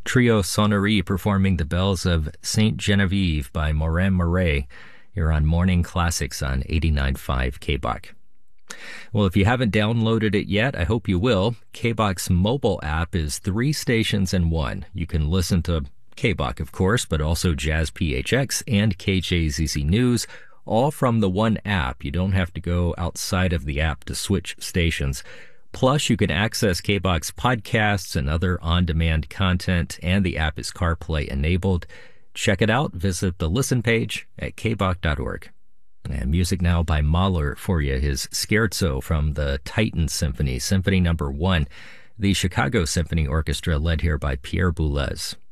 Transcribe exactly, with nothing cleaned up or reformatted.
Trio Sonnerie performing The Bells of Saint Genevieve by Morin Murray here on Morning Classics on eighty-nine point five K B O C. Well, if you haven't downloaded it yet, I hope you will. K B O C's mobile app is three stations in one. You can listen to K B O C, of course, but also Jazz P H X and K J Z Z News, all from the one app. You don't have to go outside of the app to switch stations. Plus, you can access K B O C's podcasts and other on-demand content, and the app is CarPlay enabled. Check it out. Visit the listen page at k b o c dot org. And music now by Mahler for you, his Scherzo from the Titan Symphony, Symphony Number One, the Chicago Symphony Orchestra led here by Pierre Boulez.